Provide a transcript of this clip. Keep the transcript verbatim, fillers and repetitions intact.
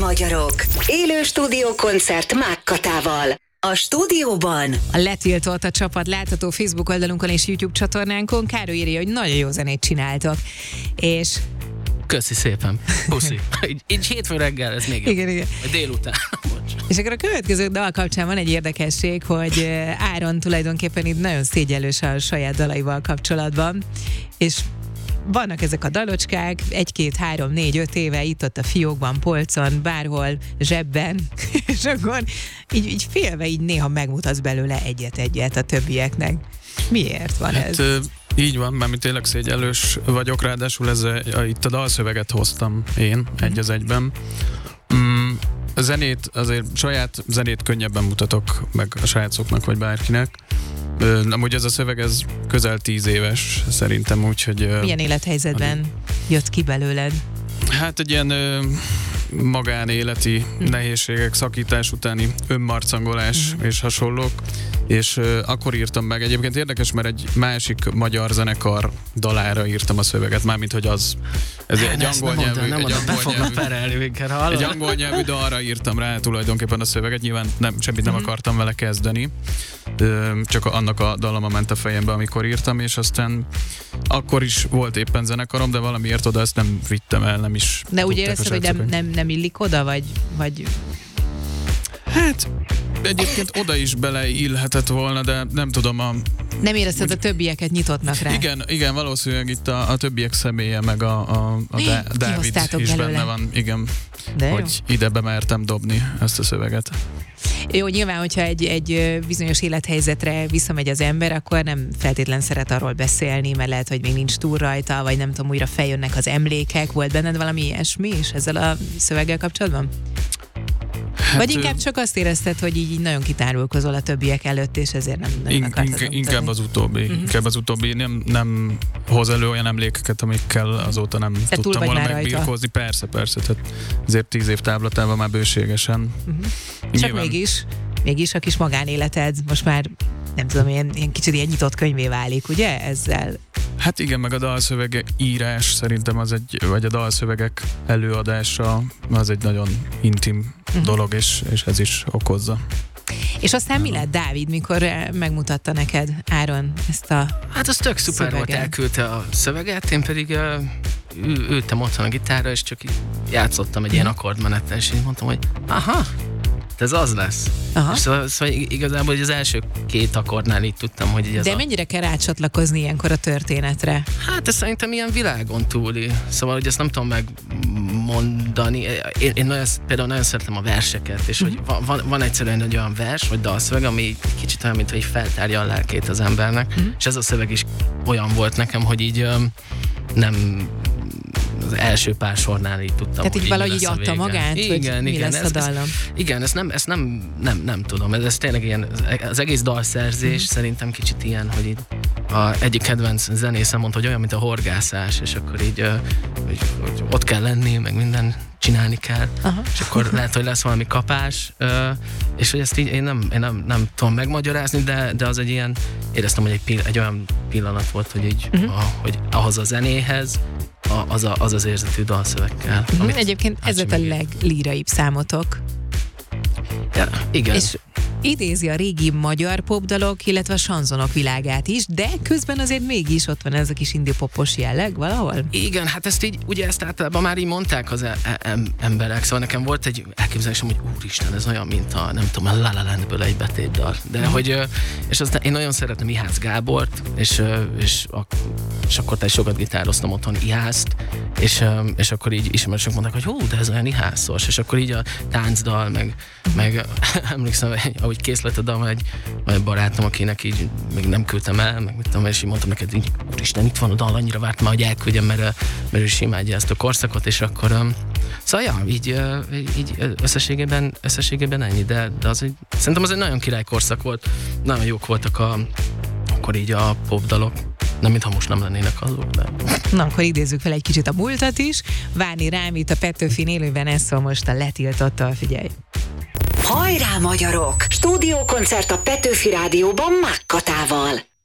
magyarok. Élő stúdiókoncert Mák Katával. A stúdióban a Letiltott a csapat látható Facebook oldalunkon és YouTube csatornánkon. Károly írja, hogy nagyon jó zenét csináltok. És... Köszi szépen. Puszi. így, így hétfő reggel, ez még igen, igen. Vagy délután. És akkor a következő dal kapcsán van egy érdekesség, hogy Áron tulajdonképpen itt nagyon szégyellős a saját dalaival kapcsolatban, és vannak ezek a dalocskák, egy-két, három, négy, öt éve itt-ott a fiókban, polcon, bárhol, zsebben, és akkor így, így félve így néha megmutatsz belőle egyet-egyet a többieknek. Miért van hát, ez? Ö, így van, mert tényleg szégyellős vagyok, ráadásul ez, a, itt a dalszöveget hoztam én, mm. egy az egyben. Mm, a zenét, azért saját zenét könnyebben mutatok meg a srácoknak, vagy bárkinek. Ö, amúgy ez a szöveg, ez közel tíz éves szerintem, úgyhogy... Milyen élethelyzetben ami... jött ki belőled? Hát egy ilyen ö, magánéleti mm. nehézségek, szakítás utáni önmarcangolás mm. és hasonlók, és ö, akkor írtam meg. Egyébként érdekes, mert egy másik magyar zenekar dalára írtam a szöveget, mármint, hogy az ez hát egy angol nem nyelvű, mondom, egy, nem angol nyelvű perelni, egy angol nyelvű dalra írtam rá tulajdonképpen a szöveget, nyilván nem, semmit nem mm. akartam vele kezdeni, ö, csak annak a dalama ment a fejembe, amikor írtam, és aztán akkor is volt éppen zenekarom, de valamiért oda ezt nem vittem el, nem is. De úgy érezted, hogy nem, nem, nem illik oda, vagy, vagy... Hát egyébként oda is beleillhetett volna, de nem tudom a... Nem érezted, úgy, a többieket nyitottnak rá? Igen, igen, valószínűleg itt a, a többiek személye, meg a, a, a Dá- Dávid is belőle. Benne van, igen, de hogy jó. Ide bemertem dobni ezt a szöveget. Jó, nyilván, hogyha egy, egy bizonyos élethelyzetre visszamegy az ember, akkor nem feltétlen szeret arról beszélni, mert lehet, hogy még nincs túl rajta, vagy nem tudom, újra feljönnek az emlékek. Volt benned valami ilyesmi is ezzel a szöveggel kapcsolatban? Hát, vagy inkább csak azt érezted, hogy így, így nagyon kitárulkozol a többiek előtt, és ezért nem, nem in, akartad in, Inkább az utóbbi. Uh-huh. Inkább az utóbbi. Nem, nem hoz elő olyan emlékeket, amikkel azóta nem Te tudtam volna megbirkózni. Persze, persze. Tehát azért tíz év táblatában már bőségesen. Uh-huh. Csak nyilván... mégis, mégis a kis magánéleted most már nem tudom, ilyen, ilyen kicsit ilyen nyitott könyvé válik, ugye, ezzel? Hát igen, meg a dalszövegek írás szerintem az egy, vagy a dalszövegek előadása az egy nagyon intim uh-huh. dolog, és, és ez is okozza. És aztán mi lett, Dávid, mikor megmutatta neked Áron ezt a Hát az tök szuper volt, elküldte a szöveget, én pedig uh, ültem otthon a gitárra, és csak játszottam egy uh-huh. ilyen akkordmenettel, és így mondtam, hogy aha, ez az lesz. Aha. És szóval, szóval igazából hogy az első két akkordnál így tudtam, hogy így ez De a... mennyire kell rácsatlakozni ilyenkor a történetre? Hát ez szerintem ilyen világon túli. Szóval, hogy ezt nem tudom megmondani. Én, én nagyon, például nagyon szeretem a verseket, és hogy van, van, van egyszerűen egy olyan vers, vagy dalszöveg, ami kicsit olyan, mint hogy feltárja a lelkét az embernek. Uh-huh. És ez a szöveg is olyan volt nekem, hogy így um, nem... az első pár sornál így tudtam, Tehát hogy így valahogy így adta magát, igen, hogy igen, mi lesz ez, a dallam? Ez, igen, ezt nem, ezt nem, nem, nem tudom, ez, ez tényleg ilyen, az egész dalszerzés mm. szerintem kicsit ilyen, hogy így a egyik kedvenc zenészem mondta, hogy olyan, mint a horgászás, és akkor így hogy, hogy ott kell lenni, meg minden csinálni kell, aha. És akkor lehet, hogy lesz valami kapás, és hogy ezt így én nem, én nem, nem tudom megmagyarázni, de, de az egy ilyen, éreztem, hogy egy, pill, egy olyan pillanat volt, hogy így, uh-huh. a, hogy ahhoz a zenéhez, A, az, a, az az érzetű dalszövegkel. Mm, egyébként ez a leglíraibb számotok. Ja, igen. És idézi a régi magyar popdalok, illetve a sanzonok világát is, de közben azért mégis ott van ez a kis indie popos jelleg valahol? Igen, hát ezt így, ugye ezt általában már így mondták az e- e- emberek, szóval nekem volt egy elképzelésem, hogy úristen, ez olyan, mint a, nem tudom, a La La Landből egy betétdal. De mm. hogy, és aztán én nagyon szeretem Ihász Gábort, és, és, ak- és akkor te sokat gitároztam otthon Ihászt, és, és akkor így ismerősök mondták, hogy hú, de ez olyan ihászos, és akkor így a táncdal, meg, meg emlékszem, ahogy kész lett a dal, egy, egy barátom, akinek így még nem küldtem el, meg mit tudom, és így mondtam neked, így, úristen, itt van a dal, annyira vártam már, hogy elküldjem, mert, mert ő is imádja ezt a korszakot, és akkor um, szóval ja, így, így összességében, összességében ennyi, de, de az egy, szerintem az egy nagyon király korszak volt, nagyon jók voltak a, akkor így a popdalok. Nem, mintha most nem lennének azok, de... Na, akkor idézzük fel egy kicsit a múltat is. Várni rám itt a Petőfin élőben, ez szól most a Letiltottal, figyelj! Hajrá, magyarok! Stúdiókoncert a Petőfi Rádióban Mák Katával.